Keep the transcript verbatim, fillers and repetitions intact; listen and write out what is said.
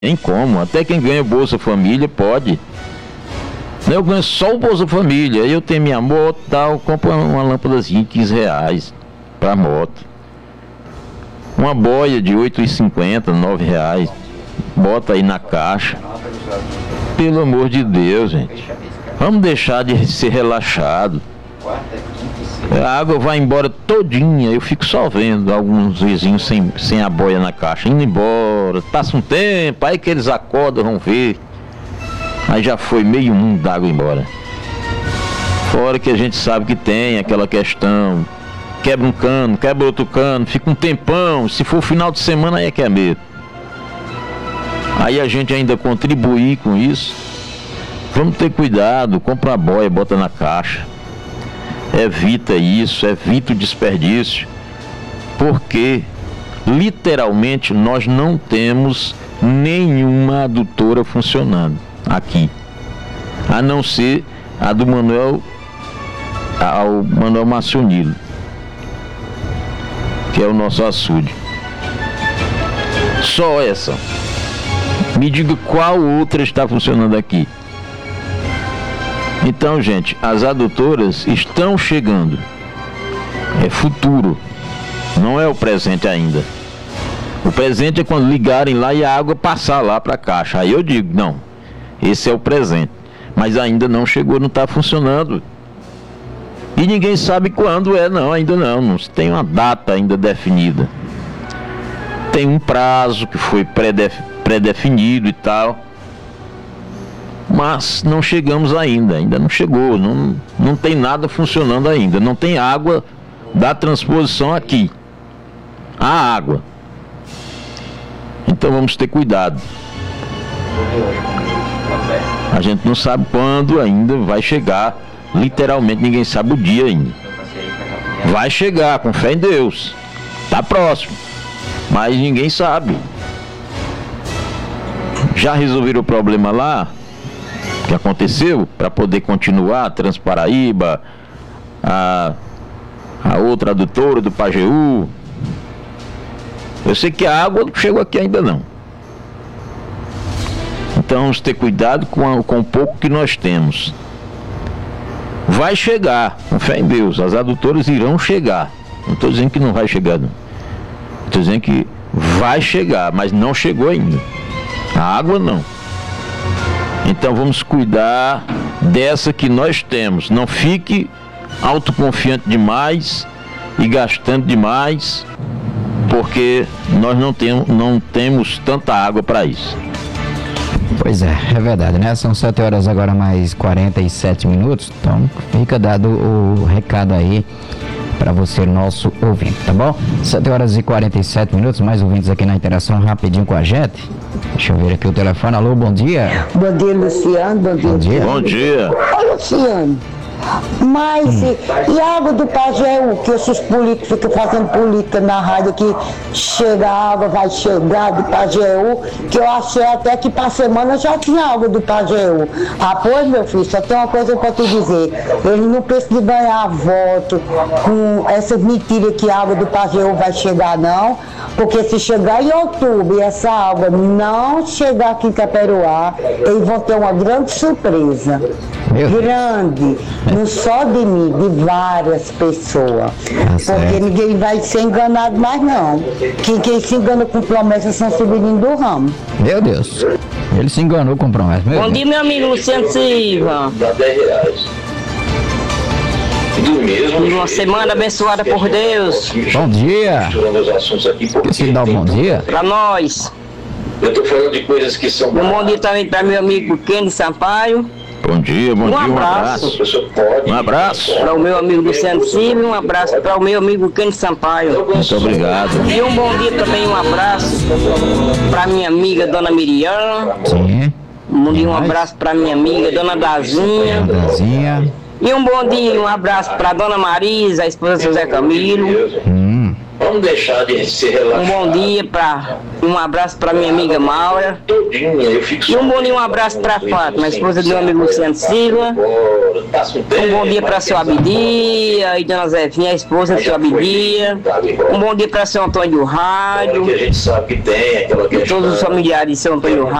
tem como, até quem ganha Bolsa Família pode. Eu ganho só o Bolsa Família, eu tenho minha moto e tal, compro uma lâmpadazinha de quinze reais pra moto. Uma boia de oito reais e cinquenta centavos, nove reais, bota aí na caixa. Pelo amor de Deus, gente, vamos deixar de ser relaxado. A água vai embora todinha, eu fico só vendo alguns vizinhos sem, sem a boia na caixa, indo embora, passa um tempo, aí que eles acordam, vão ver, aí já foi meio mundo d'água embora. Fora que a gente sabe que tem aquela questão, quebra um cano, quebra outro cano, fica um tempão, se for final de semana aí é que é medo. Aí a gente ainda contribuir com isso, vamos ter cuidado, compra a boia, bota na caixa. Evita isso, evita o desperdício, porque literalmente nós não temos nenhuma adutora funcionando aqui, a não ser a do Manuel, ao Manuel Macionillo, que é o nosso açude. Só essa. Me diga qual outra está funcionando aqui. Então, gente, as adutoras estão chegando. É futuro, não é o presente ainda. O presente é quando ligarem lá e a água passar lá para a caixa. Aí eu digo, não, esse é o presente. Mas ainda não chegou, não está funcionando. E ninguém sabe quando é, não, ainda não. Não tem uma data ainda definida. Tem um prazo que foi pré-def- pré-definido e tal. Mas não chegamos ainda, ainda não chegou, não, não tem nada funcionando ainda, não tem água da transposição aqui, a água. Então vamos ter cuidado. A gente não sabe quando ainda vai chegar, literalmente ninguém sabe o dia ainda. Vai chegar, com fé em Deus, tá próximo, mas ninguém sabe. Já resolveram o problema lá? Que aconteceu para poder continuar a Transparaíba, a, a outra adutora do Pajeú. Eu sei que a água não chegou aqui ainda não. Então vamos ter cuidado com, a, com o pouco que nós temos. Vai chegar, com fé em Deus, as adutoras irão chegar. Não estou dizendo que não vai chegar não. Estou dizendo que vai chegar, mas não chegou ainda. A água não. Então vamos cuidar dessa que nós temos. Não fique autoconfiante demais e gastando demais, porque nós não temos, não temos tanta água para isso. Pois é, é verdade, né? São sete horas agora mais quarenta e sete minutos. Então fica dado o recado aí para você, nosso ouvinte, tá bom? sete horas e quarenta e sete minutos, mais ouvintes aqui na interação rapidinho com a gente. Deixa eu ver aqui o telefone. Alô, bom dia. Bom dia, Luciano. Bom dia. Bom dia. Bom dia. Ô, Luciano, mas hum. e a água do Pajeú, que esses políticos ficam fazendo política na rádio, que chega a água, vai chegar do Pajeú, que eu achei até que para semana já tinha água do Pajeú. Ah, pois, meu filho, só tem uma coisa para te dizer. Ele não precisa de ganhar voto com essas mentiras que a água do Pajeú vai chegar, não. Porque se chegar em outubro e essa água não chegar aqui em Caperoá, eles vão ter uma grande surpresa. Meu grande, não só de mim, de várias pessoas. Ah, porque certo. Ninguém vai ser enganado mais não. Quem, quem se engana com promessas são Severino do Ramo. Meu Deus, ele se enganou com promessas. Bom dia, meu amigo Luciano Silva. Dá dez reais. E uma semana abençoada por Deus. Bom dia. Esqueci de dar um bom dia. Pra nós. Eu tô falando de coisas que são... Um bom dia também para meu amigo Kenny Sampaio. Bom dia, bom um dia, um abraço. abraço. Um abraço. Para o meu amigo Luciano Silva, um abraço para o meu amigo Kenny Sampaio. Muito obrigado. E um bom dia também, um abraço para minha amiga Dona Miriam. Sim. Um bom dia, um abraço para minha amiga Dona Dazinha. Dazinha. E um bom dia, um abraço para Dona Marisa, a esposa do José Camilo. Hum. vamos deixar de se Um relaxar. bom dia pra. Um abraço pra minha amiga Maura. Todinha, eu fico E um bom dia, um abraço pra Fátima, a esposa do meu amigo Luciano Silva. Um bom dia para seu Abidia e dona Zefinha, a esposa do seu Abidia. Um bom dia para seu Antônio do Rádio que a gente sabe que tem aquela e todos os familiares de seu Antônio do Rádio.